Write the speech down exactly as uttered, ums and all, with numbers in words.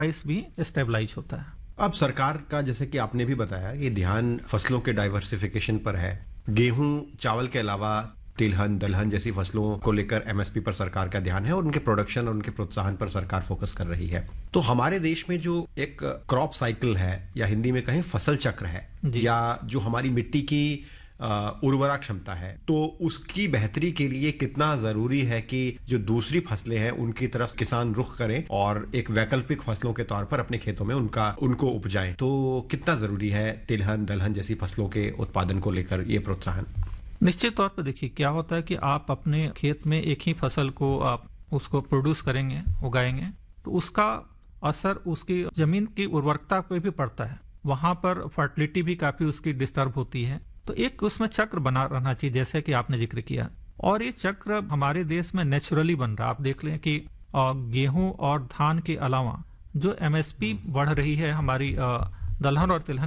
Price भी stabilise होता है। अब सरकार का, जैसे कि आपने भी बताया, ये ध्यान फसलों के डाइवर्सिफिकेशन पर है। गेहूं, चावल के अलावा तिलहन, दलहन जैसी फसलों को लेकर एमएसपी पर सरकार का ध्यान है और उनके प्रोडक्शन और उनके प्रोत्साहन पर सरकार फोकस कर रही है। तो हमारे देश में जो एक क्रॉप साइकिल है, या हिंदी में कहें फसल चक्र है, या जो हमारी मिट्टी की उर्वरा क्षमता है, तो उसकी बेहतरी के लिए कितना जरूरी है कि जो दूसरी फसलें हैं उनकी तरफ किसान रुख करें और एक वैकल्पिक फसलों के तौर पर अपने खेतों में उनका उनको उपजाएं। तो कितना जरूरी है तिलहन, दलहन जैसी फसलों के उत्पादन को लेकर ये प्रोत्साहन? निश्चित तौर पर देखिए, क्या होता है कि आप अपने खेत में एक ही फसल को आप उसको प्रोड्यूस करेंगे, उगाएंगे, तो उसका असर उसकी जमीन की उर्वरकता पे भी पड़ता है। वहां पर फर्टिलिटी भी काफी उसकी डिस्टर्ब होती है। तो एक उसमें चक्र बना रहना चाहिए, जैसे कि आपने जिक्र किया, और ये चक्र हमारे देश में नेचुरली बन रहा है। आप देख लें कि गेहूं और धान के अलावा जो एमएसपी बढ़ रही है हमारी दलहन और तिलहन